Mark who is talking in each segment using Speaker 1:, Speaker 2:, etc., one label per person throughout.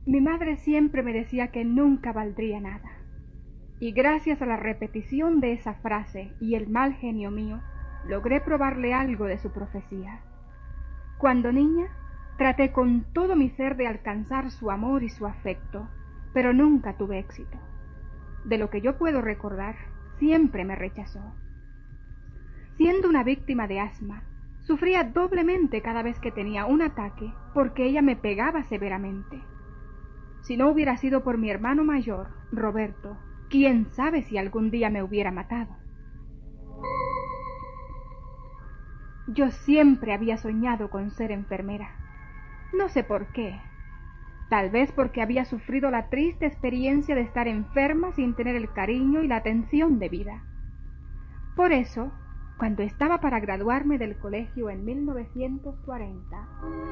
Speaker 1: Mi madre siempre me decía que nunca valdría nada. Y gracias a la repetición de esa frase y el mal genio mío, logré probarle algo de su profecía. Cuando niña, traté con todo mi ser de alcanzar su amor y su afecto, pero nunca tuve éxito. De lo que yo puedo recordar, siempre me rechazó. Siendo una víctima de asma, sufría doblemente cada vez que tenía un ataque porque ella me pegaba severamente. Si no hubiera sido por mi hermano mayor, Roberto, quién sabe si algún día me hubiera matado. Yo siempre había soñado con ser enfermera. No sé por qué. Tal vez porque había sufrido la triste experiencia de estar enferma sin tener el cariño y la atención debida. Por eso, cuando estaba para graduarme del colegio en 1940...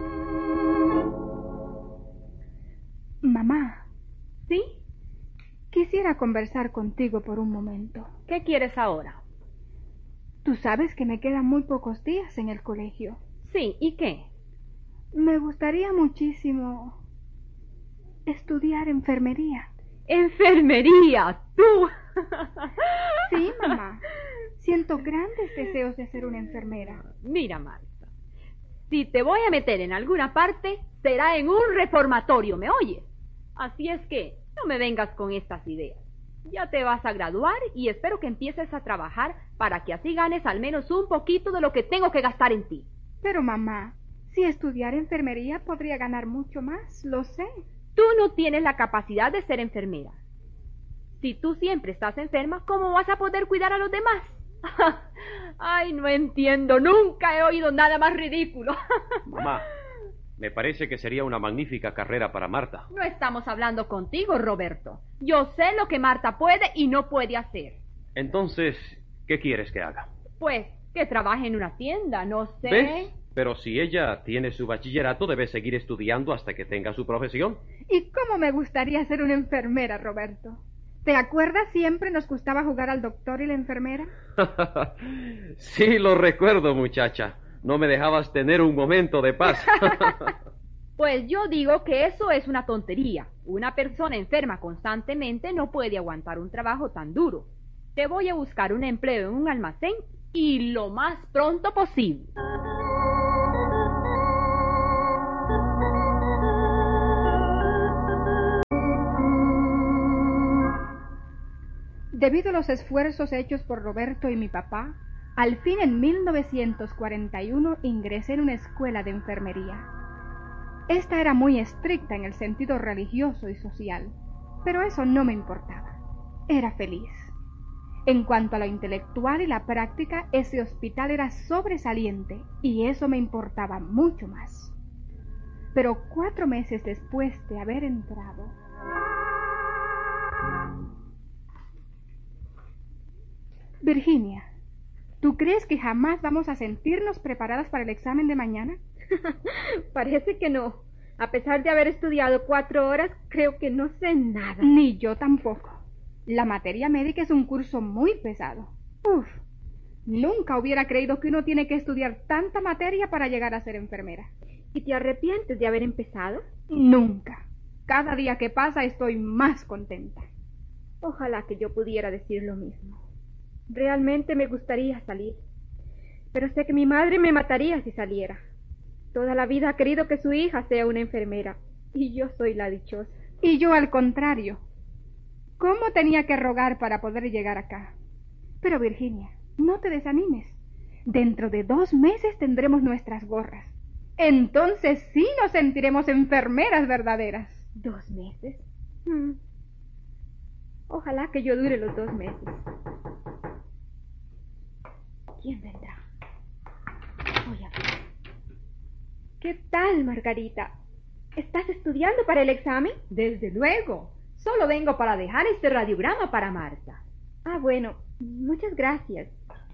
Speaker 1: Mamá.
Speaker 2: ¿Sí?
Speaker 1: Quisiera conversar contigo por un momento.
Speaker 2: ¿Qué quieres ahora?
Speaker 1: Tú sabes que me quedan muy pocos días en el colegio.
Speaker 2: Sí, ¿y qué?
Speaker 1: Me gustaría muchísimo estudiar enfermería.
Speaker 2: ¡Enfermería! ¡Tú!
Speaker 1: Sí, mamá. Siento grandes deseos de ser una enfermera.
Speaker 2: Mira, Marta, si te voy a meter en alguna parte, será en un reformatorio, ¿me oyes? Así es que no me vengas con estas ideas. Ya te vas a graduar y espero que empieces a trabajar para que así ganes al menos un poquito de lo que tengo que gastar en ti.
Speaker 1: Pero mamá, si estudiar enfermería podría ganar mucho más, lo sé.
Speaker 2: Tú no tienes la capacidad de ser enfermera. Si tú siempre estás enferma, ¿cómo vas a poder cuidar a los demás? Ay, no entiendo, nunca he oído nada más ridículo.
Speaker 3: Mamá, me parece que sería una magnífica carrera para Marta.
Speaker 2: No estamos hablando contigo, Roberto. Yo sé lo que Marta puede y no puede hacer.
Speaker 3: Entonces, ¿qué quieres que haga?
Speaker 2: Pues, que trabaje en una tienda, no sé.
Speaker 3: ¿Ves? Pero si ella tiene su bachillerato, debe seguir estudiando hasta que tenga su profesión.
Speaker 1: ¿Y cómo me gustaría ser una enfermera, Roberto? ¿Te acuerdas? Siempre nos gustaba jugar al doctor y la enfermera.
Speaker 3: Sí, lo recuerdo, muchacha. No me dejabas tener un momento de paz.
Speaker 2: Pues yo digo que eso es una tontería. Una persona enferma constantemente no puede aguantar un trabajo tan duro. Te voy a buscar un empleo en un almacén y lo más pronto posible.
Speaker 1: Debido a los esfuerzos hechos por Roberto y mi papá, al fin en 1941 ingresé en una escuela de enfermería. Esta era muy estricta en el sentido religioso y social, pero eso no me importaba. Era feliz. En cuanto a lo intelectual y la práctica, ese hospital era sobresaliente y eso me importaba mucho más. Pero 4 meses después de haber entrado... Virginia, ¿tú crees que jamás vamos a sentirnos preparadas para el examen de mañana?
Speaker 4: Parece que no. A pesar de haber estudiado 4 horas, creo que no sé nada.
Speaker 1: Ni yo tampoco. La materia médica es un curso muy pesado. Uf, nunca hubiera creído que uno tiene que estudiar tanta materia para llegar a ser enfermera.
Speaker 4: ¿Y te arrepientes de haber empezado?
Speaker 1: Nunca. Cada día que pasa estoy más contenta.
Speaker 4: Ojalá que yo pudiera decir lo mismo. Realmente me gustaría salir, pero sé que mi madre me mataría si saliera. Toda la vida ha querido que su hija sea una enfermera, y yo soy la dichosa.
Speaker 1: Y yo al contrario. ¿Cómo tenía que rogar para poder llegar acá? Pero Virginia, no te desanimes. Dentro de 2 meses tendremos nuestras gorras. Entonces sí nos sentiremos enfermeras verdaderas.
Speaker 4: 2 meses. Ojalá que yo dure los 2 meses. ¿Quién vendrá? Voy a ver. ¿Qué tal, Margarita? ¿Estás estudiando para el examen?
Speaker 2: Desde luego. Solo vengo para dejar este radiograma para Marta.
Speaker 4: Ah, bueno. Muchas gracias.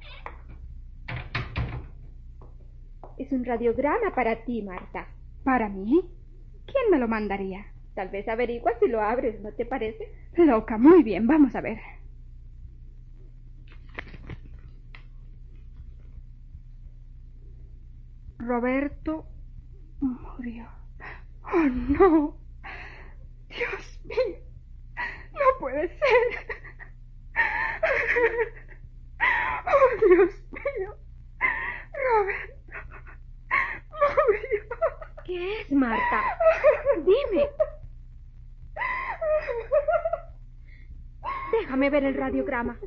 Speaker 4: Es un radiograma para ti, Marta.
Speaker 1: ¿Para mí? ¿Quién me lo mandaría?
Speaker 4: Tal vez averiguas si lo abres, ¿no te parece?
Speaker 1: Loca, muy bien, vamos a ver. Roberto murió. ¡Oh, no! puede ser. Oh, Dios mío. Roberto. Murió.
Speaker 4: ¿Qué es, Marta? Dime. Déjame ver el radiograma.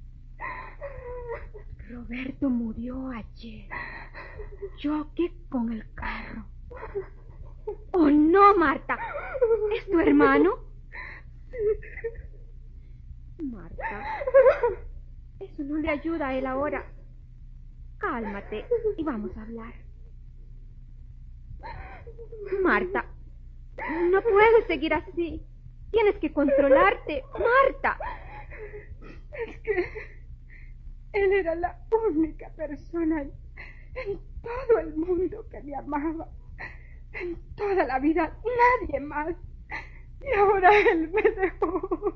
Speaker 4: Roberto murió ayer. Choque con el carro. Oh, no, Marta. ¿Es tu hermano? Marta, eso no le ayuda a él ahora. Cálmate y vamos a hablar. Marta, no puedes seguir así. Tienes que controlarte, Marta.
Speaker 1: Es que él era la única persona en todo el mundo que me amaba. En toda la vida nadie más. Y ahora él me dejó.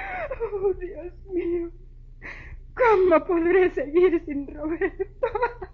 Speaker 1: Oh, Dios mío. ¿Cómo podré seguir sin Roberto?